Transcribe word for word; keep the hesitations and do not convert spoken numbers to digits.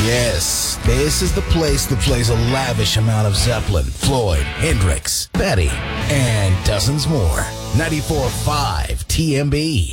Yes, this is the place that plays a lavish amount of Zeppelin, Floyd, Hendrix, Betty, and dozens more. ninety-four point five T M B.